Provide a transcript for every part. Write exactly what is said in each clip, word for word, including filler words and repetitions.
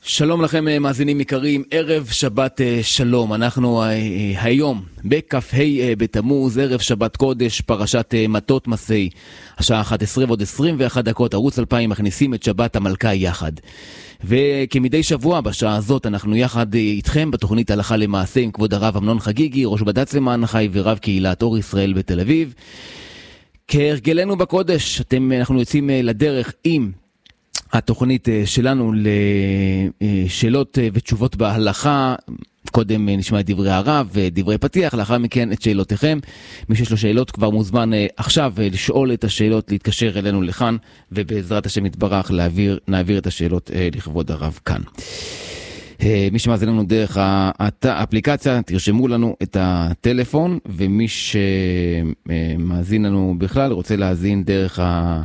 שלום לכם מאזינים יקרים, ערב שבת שלום. אנחנו היום בכ"ה בתמוז, ערב שבת קודש, פרשת מטות מסעי, השעה אחת עשרה ועוד עשרים ואחת דקות, ערוץ אלפיים מכניסים את שבת המלכה יחד. וכמדי שבוע בשעה הזאת אנחנו יחד איתכם בתוכנית הלכה למעשה עם כבוד הרב אמנון חגיגי, ראש בד"ץ למען החי ורב קהילת אור ישראל בתל אביב. כהרגלנו בקודש, אתם, אנחנו יוצאים לדרך עם התוכנית שלנו לשאלות ותשובות בהלכה. קודם נשמע את דברי הרב ודברי פתיח, לאחר מכן את שאלותיכם. מי שיש לו שאלות כבר מוזמן עכשיו לשאול את השאלות, להתקשר אלינו לכאן, ובעזרת השם יתברך להעביר, נעביר את השאלות לכבוד הרב כאן. מי שמאזין לנו דרך האפליקציה, תרשמו לנו את הטלפון, ומי שמאזין לנו בכלל רוצה להאזין דרך ה...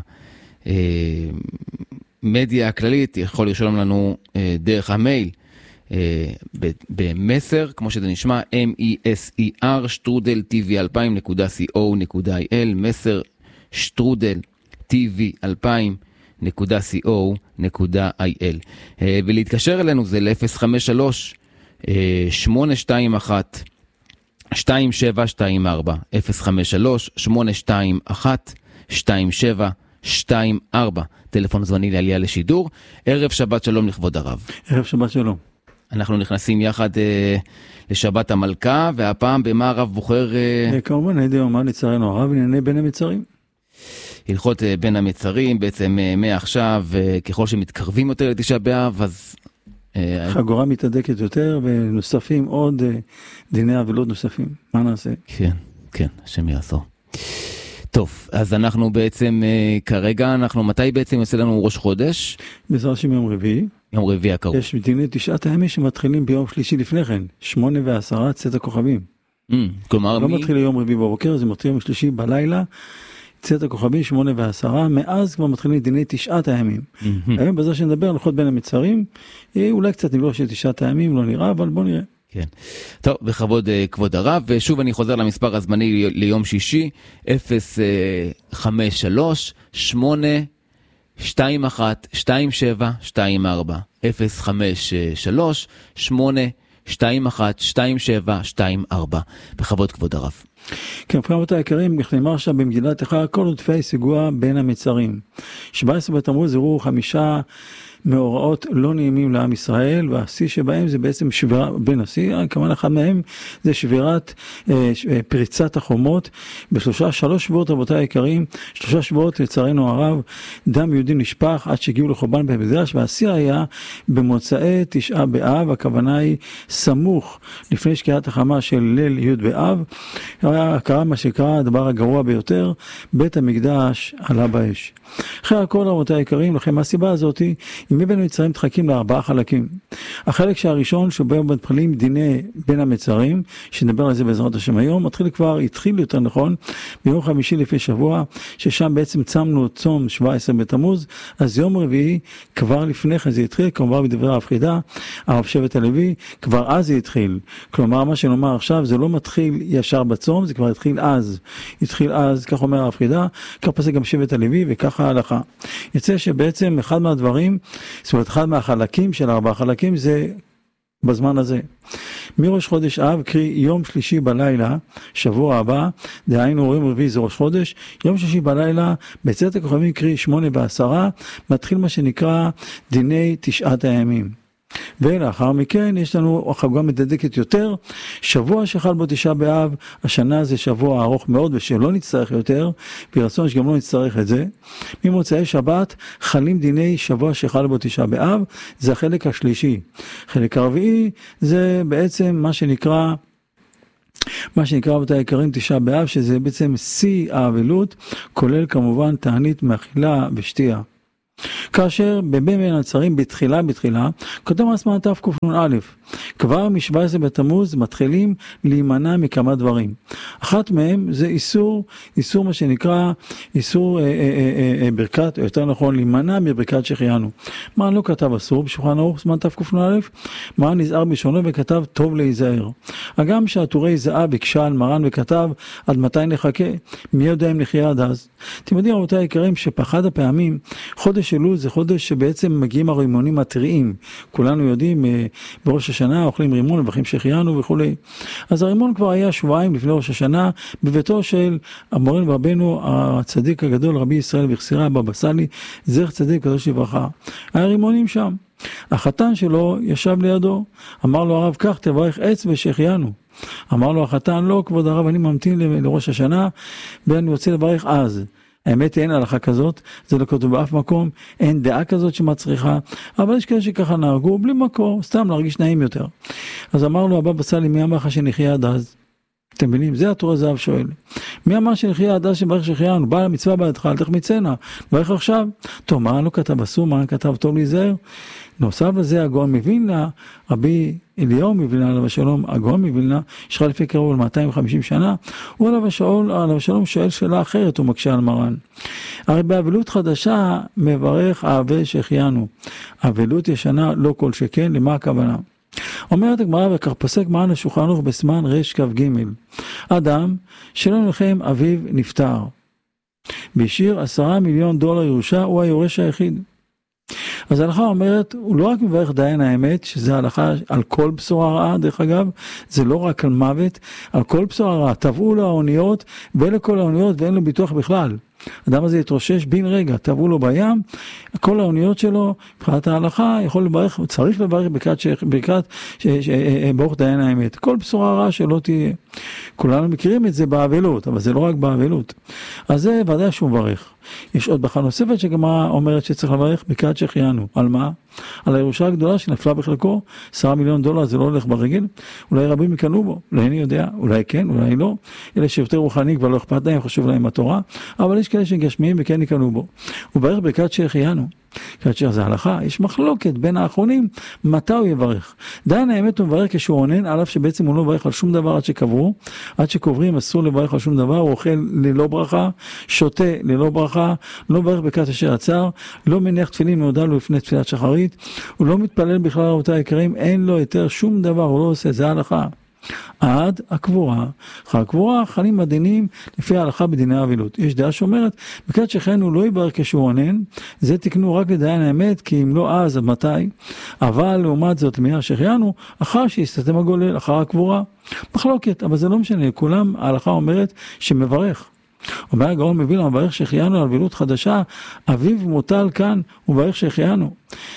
מדיה הכללית, יכול לרשום לנו אה, דרך המייל אה, במסר, כמו שזה נשמע, M-E-S-E-R, שטרודל טי וי אלפיים נקודה סי או נקודה איי אל, מסר שטרודל טי וי אלפיים נקודה סי או נקודה איי אל. אה, ולהתקשר אלינו זה ל-אפס חמש שלוש שמונה שתיים אחת שתיים שבע שתיים ארבע, אפס חמש שלוש שמונה שתיים אחת שתיים שבע שתיים ארבע, טלפון זמני לעלייה לשידור. ערב שבת שלום לכבוד הרב. ערב שבת שלום. אנחנו נכנסים יחד אה, לשבת המלכה, והפעם במה הרב בוחר? אה... כמובן, הייתי אומר לצערנו הרב, ענייני בין המצרים. הלכות אה, בין המצרים, בעצם אה, מעכשיו, אה, ככל שמתקרבים יותר לתשעה באב, אז... אה, חגורה מתהדקת יותר, ונוספים עוד אה, דיני אבלות נוספים. מה נעשה? כן, כן, השם יעזור. טוב, אז אנחנו בעצם, כרגע, אנחנו, מתי בעצם יוצא לנו ראש חודש? בעזרת השם יום רביעי. יום רביעי הקרוב. יש דיני תשעת הימים שמתחילים ביום שלישי לפני כן, שמונה ועשרה צאת הכוכבים. Mm, כלומר, לא מי... מתחיל יום רביעי בבוקר, זה מתחיל יום שלישי בלילה, צאת הכוכבים, שמונה ועשרה, מאז כבר מתחילים דיני תשעת הימים. Mm-hmm. היום בזה שנדבר על הלכות בין המצרים, אולי קצת נגלוש של תשעת הימים, לא נראה, אבל בוא נראה. כן. טוב, בכבוד כבוד הרב, ושוב אני חוזר למספר הזמני ליום שישי, אפס חמש שלוש שמונה שתיים אחת שתיים שבע שתיים ארבע, אפס חמש שלוש שמונה שתיים אחת שתיים שבע שתיים ארבע, בכבוד כבוד הרב. כן, רבותיי היקרים, נאמר שם במגילת איכה, כל עודפי סיגוע בין המצרים. שבע עשרה בתמוז אירעו חמישה מאורעות לא נעימים לעם ישראל, והשיא שבהם זה בעצם שבירה, בין השיא, כמובן אחד מהם זה שבירת אה, פריצת החומות, בשלושה, שלוש שבועות רבותיי היקרים, שלושה שבועות לצערנו הרב, דם יהודים נשפך עד שהגיעו לחורבן בית המקדש, והשיא היה במוצאי תשעה באב, הכוונה היא סמוך לפני שקיעת החמה של ליל י' באב, היה קרה מה שקרה, הדבר הגרוע ביותר, בית המקדש עלה באש. אחרי הכל רבותיי היקרים, לכם הסיבה הזאת היא, אם בין המצרים מתחלקים לארבעה חלקים. החלק שהראשון שבו מתחילים דיני בין המצרים, שנדבר על זה בעזרת השם היום, מתחיל כבר, התחיל יותר נכון, ביום חמישי לפני שבוע, ששם בעצם צמנו צום שבע עשרה בתמוז, אז יום רביעי, כבר לפני כן זה התחיל, כלומר בדברי הרב חידה, הרב שבט הלוי, כבר אז זה התחיל. כלומר, מה שנאמר עכשיו, זה לא מתחיל ישר בצום, זה כבר התחיל אז. התחיל אז, כך אומר הרב חידה, כך פסק גם שבט הלוי, וככה ההלכה. יצא שבעצם אחד מהדברים, זאת אומרת, אחד מהחלקים של ארבעה חלקים זה בזמן הזה. מראש חודש אב, קרי יום שלישי בלילה, שבוע הבא, דהיינו יום רביעי זה ראש חודש, יום שלישי בלילה, בצאת הכוכבים, קרי שמונה ועשרה, מתחיל מה שנקרא דיני תשעת הימים. ולאחר מכן יש לנו חגורה מדדקת יותר, שבוע שחל בו תשעה באב, השנה זה שבוע ארוך מאוד ושלא נצטרך יותר, ברצון שגם לא נצטרך את זה. ממוצאי שבת חלים דיני שבוע שחל בו תשעה באב, זה החלק השלישי. חלק הרביעי זה בעצם מה שנקרא מה שנקרא אותה העיקרים תשעה באב, שזה בעצם שיא האבלות, כולל כמובן תענית מאכילה ושתייה. כאשר בבין המצרים בתחילה בתחילה, כותב עצמן תקנ"א, כבר מ-שבע עשרה בתמוז מתחילים להימנע מכמה דברים. אחת מהם זה איסור, איסור מה שנקרא, איסור אה, אה, אה, אה, ברכת, או יותר נכון להימנע מברכת שהחיינו. מה לא כתב אסור בשולחן ערוך זמן תקנ"א? מה נזהר בלשונו וכתב טוב להיזהר. הגם שהטורי זהב הקשה על מרן וכתב עד מתי נחכה, מי יודע אם נחיה עד אז. אתם יודעים רבותיי היקרים שפחד הפעמים חודש חודש אלול זה חודש שבעצם מגיעים הרימונים הטריים. כולנו יודעים, בראש השנה אוכלים רימון, מברכים שהחיינו וכו'. אז הרימון כבר היה שבועיים לפני ראש השנה, בביתו של המורנו ורבנו הצדיק הגדול, רבי ישראל ויחסירא הבבא סאלי, זכר צדיק קדוש לברכה. היה רימונים שם. החתן שלו ישב לידו, אמר לו הרב, כך תברך עץ ושהחיינו. אמר לו החתן, לא כבוד הרב, אני ממתין לראש השנה ואני רוצה לברך אז. האמת אין הלכה כזאת, זה לא כתוב באף מקום, אין דעה כזאת שמצריכה, אבל יש כאלה שככה נהגו בלי מקור, סתם להרגיש נעים יותר. אז אמר לו הבבא סאלי, מי אמר לך שנחיה עד אז? אתם מבינים? זה התורה זהב שואל. מי אמר שנחיה עד אז שברך שהחיינו? בעל המצווה בעדך, אל תחמיצנה, ברך עכשיו. טוב, מה לא כתב אסור, מה כתב טוב להיזהר? נוסף לזה הגאון מווילנה, רבי אליהו מווילנה עליו השלום, הגאון מווילנה, יש לך לפי קרוב ל-מאתיים וחמישים שנה, הוא עליו השלום, עליו השלום שואל שאלה אחרת, הוא מקשה על מרן. הרי באבלות חדשה מברך האבל שהחיינו. אבלות ישנה לא כל שכן, למה הכוונה? אומרת הגמרא, וכך פסק מרן השולחן ערוך בסימן ר' כ"ג, אדם שלא נחם אביו נפטר, והשאיר עשרה מיליון דולר ירושה, הוא היורש היחיד. אז ההלכה אומרת, הוא לא רק מברך דיין האמת, שזה ההלכה על כל בשורה רעה, דרך אגב, זה לא רק על מוות, על כל בשורה רעה, תבעו לו האוניות, ולכל האוניות, ואין לו ביטוח בכלל. האדם הזה יתרושש בין רגע, תבעו לו בים, כל האוניות שלו, מבחינת ההלכה, יכול לברך, הוא צריך לברך ברכת ברוך דיין האמת. כל בשורה רעה שלא תהיה. כולנו מכירים את זה באבלות, אבל זה לא רק באבלות. אז זה ודאי שהוא מברך. יש עוד ברכה נוספת שגמרא אומרת שצריך לברך ברכת שהחיינו. על מה? על הירושה הגדולה שנפלה בחלקו, עשרה מיליון דולר, זה לא הולך ברגל, אולי רבים יקנו בו, אולי אני יודע, אולי כן, אולי לא, אלה שיותר רוחני כבר לא אכפת להם, חשוב להם התורה, אבל יש כאלה שגשמיים וכן יקנו בו. הוא ברך ברכת שהחיינו, ברכת שהחיינו זה הלכה, יש מחלוקת בין האחרונים, מתי הוא יברך. דיין האמת הוא מברך כשהוא עונן, על אף שבעצם הוא לא מברך על שום דבר עד שקברו, עד שקוברים אסור לברך על שום דבר, הוא אוכל ללא ברכה, שותה ללא ברכה, לא מברך ברכת אשר עצר, לא מניח תפילין מעודה לו לפני תפילת שחרית, הוא לא מתפלל בכלל רבותיי היקרים, אין לו יותר שום דבר, הוא לא עושה, זה ההלכה. עד הקבורה, אחר הקבורה חלים הדינים לפי ההלכה בדיני האבלות. יש דעה שאומרת, ברכת שהחיינו לא יברך כשהוא עונן, זה תקנו רק לדיין האמת, כי אם לא אז, אז מתי? אבל לעומת זאת, למי שהחיינו, אחר שיסתתם הגולל, אחר הקבורה. מחלוקת, אבל זה לא משנה, כולם, ההלכה אומרת שמברך. אומר הגאון מווילנה, מברך שהחיינו על אבלות חדשה, אביו מוטל כאן, הוא מברך שהחיינו.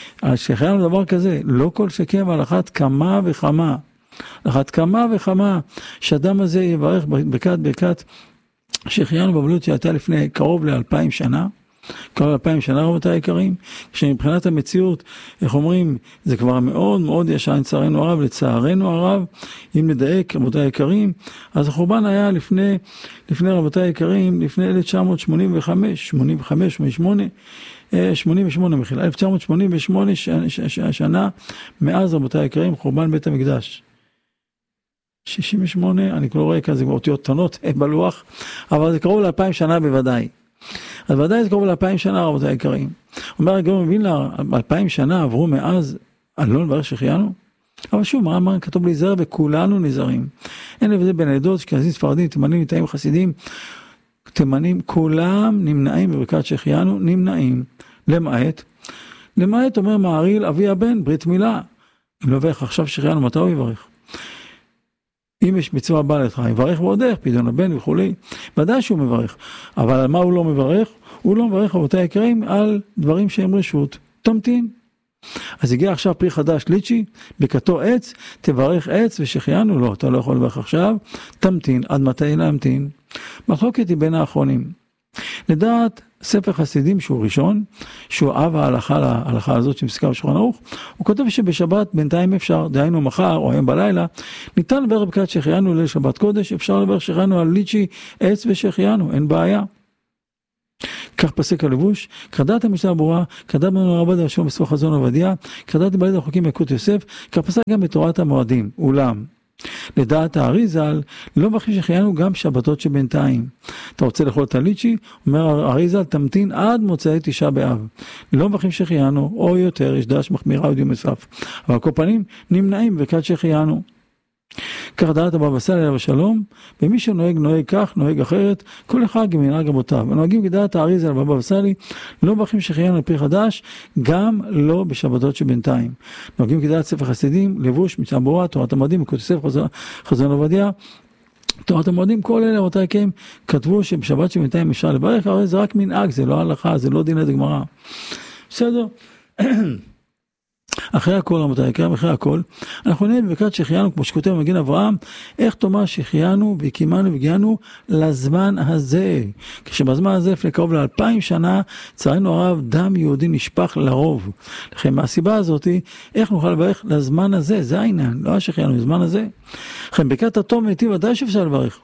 שהחיינו דבר כזה, לא כל שכן על אחת כמה וכמה, אחת כמה וכמה, שאדם הזה יברך ברכת ברכת שהחיינו באבלות שהייתה לפני קרוב לאלפיים שנה, קרוב לאלפיים שנה רבותיי היקרים, שמבחינת המציאות, איך אומרים, זה כבר מאוד מאוד ישן לצערנו הרב, לצערנו הרב, אם נדייק רבותיי היקרים, אז החורבן היה לפני, לפני רבותיי היקרים, לפני אלף תשע מאות שמונים וחמש, שמונים וחמש, שמונים ושמונה, שמונים ושמונה מחילה, אלף תשע מאות שמונים ושמונה שנה, מאז רבותיי היקרים, חורבן בית המקדש. שישים ושמונה, אני לא רואה כזה אותיות קטנות בלוח, אבל זה קרוב לאלפיים שנה בוודאי. אז ודאי זה קרוב לאלפיים שנה רבותיי היקרים. אומר הגאון מווילנה, אלפיים שנה עברו מאז, אני לא מברך שהחיינו, אבל שוב, מה אמר כתוב להיזהר וכולנו נזהרים. אין הבדל בין העדות, אשכנזים, ספרדים, תימנים, ליטאים, חסידים, תימנים, כולם נמנעים בברכת שהחיינו, נמנעים. למעט, למעט אומר מהרי"ל, אבי הבן, ברית מילה. אם לא מברך עכשיו שהחיינו, מתי הוא יברך? אם יש מצווה בא לך, יברך ועודך, פדיון הבן וכולי, ודאי שהוא מברך. אבל על מה הוא לא מברך? הוא לא מברך רבותיי היקרים על דברים שהם רשות. תמתין. אז הגיע עכשיו פרי חדש ליצ'י, ברכתו עץ, תברך עץ ושהחיינו, לא, אתה לא יכול לברך עכשיו, תמתין, עד מתי להמתין. מחלוקת היא בין האחרונים. לדעת ספר חסידים שהוא ראשון, שהוא אב ההלכה להלכה הזאת שמסקר בשולחן ערוך, הוא כותב שבשבת בינתיים אפשר, דהיינו מחר או היום בלילה, ניתן לברך ברכת שהחיינו ליל שבת קודש, אפשר לברך שהחיינו על ליצ'י, עץ ושהחיינו, אין בעיה. כך פסק הלבוש, כדעת המשנה ברורה, כדעת בנו הרבד השום בסוף חזון עובדיה, כדעת בלד החוקים יקות יוסף, כך פסק גם בתורת המועדים, אולם. לדעת האריזל, לא מבחין שהחיינו גם שבתות שבינתיים. אתה רוצה לאכול את הליצ'י? אומר האריזל, תמתין עד מוצאי תשעה באב. לא מבחין שהחיינו, או יותר, יש דעה שמחמירה עוד יום נוסף. אבל על כל פנים, נמנעים ברכת שהחיינו. כך דעת הבבא סאלי עליו השלום, ומי שנוהג נוהג כך, נוהג אחרת, כל אחד כמנהג אבותיו. הנוהגים כדעת האריז"ל והבבא סאלי, לא מברכים שהחיינו על פרי חדש, גם לא בשבתות שבינתיים. נוהגים כדעת ספר חסידים, לבוש, מצווה ברורה, תורת המועדים, כותב חזון עובדיה, תורת המועדים, כל אלה רבותיי יקרים כתבו שבשבת שבינתיים אפשר לברך, הרי זה רק מנהג, זה לא הלכה, זה לא דין הגמרא. בסדר? אחרי הכל רבותיי יקרים, אחרי הכל, אנחנו נהיה בברכת שהחיינו, כמו שכותב מגן אברהם, איך תאמר שהחיינו והקימנו והגיענו לזמן הזה. כשבזמן הזה, לפני קרוב לאלפיים שנה, לצערנו הרב, דם יהודי נשפך לרוב. לכן מהסיבה הזאת, איך נוכל לברך לזמן הזה? זה העניין, לא שהחיינו, לזמן הזה. לכן ברכת התום ומתים ודאי שאפשר לברך.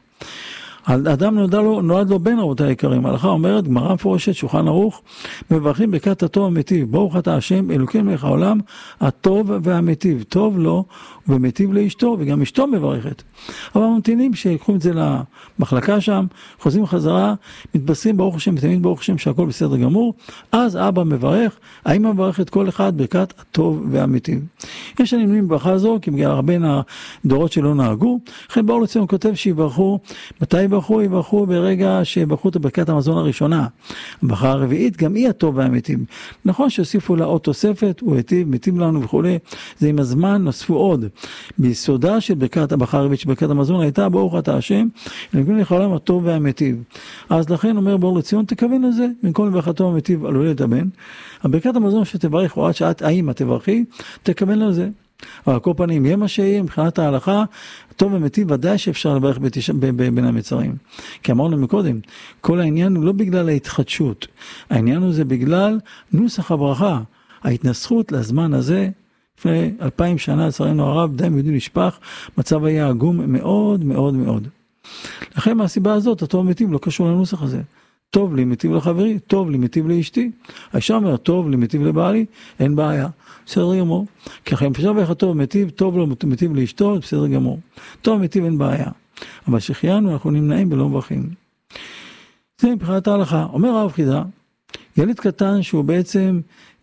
האדם נולד לו, נולד לו בן רבותיי היקרים, ההלכה אומרת, גמרא מפורשת, שולחן ערוך, מברכים ברכת הטוב והמיטיב, ברוך אתה השם, אלוקינו מלך העולם, הטוב והמיטיב, טוב לו ומיטיב לאשתו, וגם אשתו מברכת. אבל ממתינים שיקחו את זה למחלקה שם, חוזרים חזרה, מתבשרים ברוך השם, ותמיד ברוך השם שהכל בסדר גמור, אז אבא מברך, האמא מברכת כל אחד ברכת הטוב והמיטיב. יש הנמנים בברכה הזו, כי בגלל הרבה הדורות שלא נהגו, לכן באור לציון כותב שיברכו, מתי יברכו? יברכו ברגע שיברכו את ברכת המזון הראשונה. הברכה הרביעית גם היא הטוב והמיטיב. נכון שהוסיפו לה עוד תוספת, הוא היטיב, מיטיב לנו וכו'. זה עם הזמן נוספו עוד. ביסודה של ברכת הברכה הרביעית של ברכת המזון הייתה ברוך אתה השם, אלוקינו מלך העולם הטוב והמיטיב. אז לכן אומר באור לציון תכוון לזה, במקום ברכתו המיטיב עלול את הבן. הברכת המזון שתברך, או עד שאת האמא תברכי, תכוון לזה. אבל כל פנים, יהיה מה שיהיה, מבחינת ההלכה, טוב ומיטיב, ודאי שאפשר לברך בתש... ב- ב- בין המצרים. כי אמרנו מקודם, כל העניין הוא לא בגלל ההתחדשות, העניין הוא זה בגלל נוסח הברכה, ההתנסחות לזמן הזה, לפני אלפיים שנה, לצערנו הרב, דם יהודי נשפך, מצב היה עגום מאוד מאוד מאוד. לכן מהסיבה הזאת, הטוב ומיטיב לא קשור לנוסח הזה. טוב לי מיטיב לחברי, טוב לי מיטיב לאשתי. האישה אומר, טוב לי מיטיב לבעלי, אין בעיה. בסדר גמור. כי אחרי אפשר בך טוב מיטיב, טוב לו מיטיב לאשתו, בסדר גמור. טוב מיטיב אין בעיה. אבל שחיינו אנחנו נמנעים ולא מברכים. זה מבחינת ההלכה. אומר הרב חידה, ילד קטן שהוא בעצם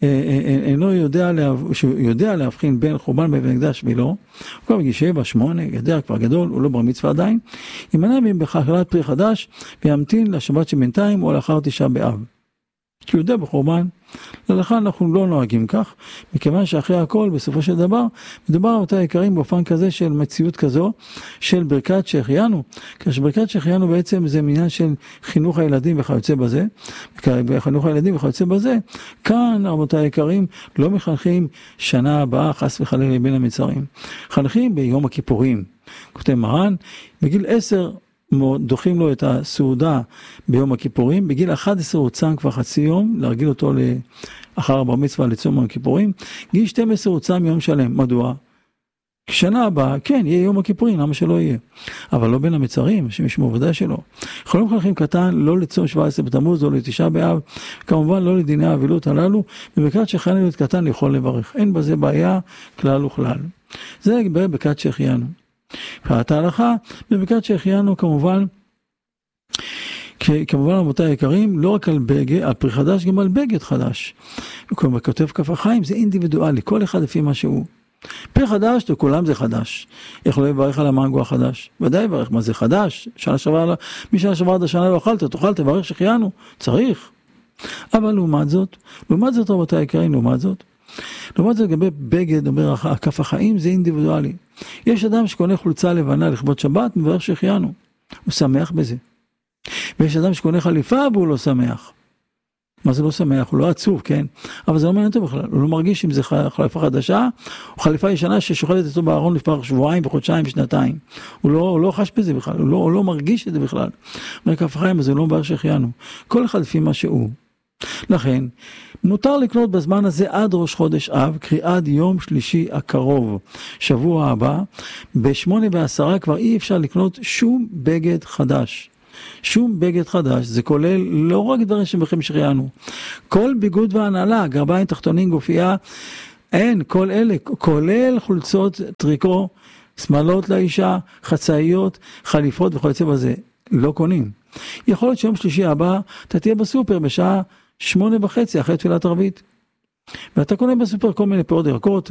אינו יודע, שהוא יודע להבחין בין חורבן בית המקדש ולא, הוא כבר בגיל שבע, שמונה, יודע כבר גדול, הוא לא בר מצווה עדיין, ימנע בחלת פרי חדש וימתין לשבת שבינתיים או לאחר תשעה באב. כי הוא יודע בחורבן, ללכה אנחנו לא נוהגים כך, מכיוון שאחרי הכל בסופו של דבר, מדובר על אותה יקרים באופן כזה של מציאות כזו, של ברכת שהחיינו, כשברכת שהחיינו בעצם זה עניין של חינוך הילדים וכיוצא בזה, וחינוך הילדים וכיוצא בזה, כאן רבותיי יקרים לא מחנכים שנה הבאה חס וחלילה בין המצרים, חנכים ביום הכיפורים, כותב מרן, בגיל עשר, דוחים לו את הסעודה ביום הכיפורים, בגיל אחת עשרה הוא צם כבר חצי יום, להרגיל אותו לאחר הבר מצווה לצום יום הכיפורים, גיל שתים עשרה הוא צם יום שלם, מדוע? שנה הבאה, כן, יהיה יום הכיפורים, למה שלא יהיה? אבל לא בין המצרים, שמשמעו ודאי שלא. יכולים חלכים קטן, לא לצום שבע עשרה בתמוז, או לתשעה באב, כמובן לא לדיני האבילות הללו, וברכת שהחיינו את קטן יכול לברך. אין בזה בעיה, כלל וכלל. זה לגבי ברכת שהחיינו. מבחינת ההלכה, בברכת שהחיינו כמובן, כמובן רבותיי היקרים, לא רק על בגד, על פרי חדש, גם על בגד חדש. וכמו כותב כף החיים, זה אינדיבידואלי, כל אחד לפי מה שהוא. פרי חדש, לכולם זה חדש. איך לא יברך על המנגו החדש? ודאי יברך, מה זה חדש? שנה שעברה, משנה שעברה עד השנה לא אכלת, תאכל, תברך שהחיינו, צריך. אבל לעומת זאת, לעומת זאת רבותיי היקרים, לעומת זאת, לעומת זאת לגבי בגד, אומר כף החיים, זה אינדיבידואלי. יש אדם שקונה חולצה לבנה לכבוד שבת, מברך שהחיינו. הוא שמח בזה. ויש אדם שקונה חליפה והוא לא שמח. מה זה לא שמח? הוא לא עצוב, כן? אבל זה לא מעניין אותו בכלל. הוא לא מרגיש אם זה חליפה חדשה, או חליפה ישנה ששוכלת אותו בארון לפני שבועיים וחודשיים ושנתיים. הוא לא, הוא לא חש בזה בכלל, הוא לא, הוא לא מרגיש את זה בכלל. אומר כף החיים, אז הוא לא מברך שהחיינו. כל אחד לפי מה שהוא. לכן, מותר לקנות בזמן הזה עד ראש חודש אב, קרי עד יום שלישי הקרוב, שבוע הבא, בשמונה ועשרה כבר אי אפשר לקנות שום בגד חדש. שום בגד חדש, זה כולל לא רק דברים שמברכים שהחיינו, כל ביגוד והנעלה, גרביים, תחתונים, גופייה, אין, כל אלה, כולל חולצות טריקו, שמלות לאישה, חצאיות, חליפות וכיוצא בזה, לא קונים. יכול להיות שיום שלישי הבא, אתה תהיה בסופר בשעה שמונה וחצי אחרי תפילת ערבית. ואתה קונה בסופר כל מיני פירות ירקות,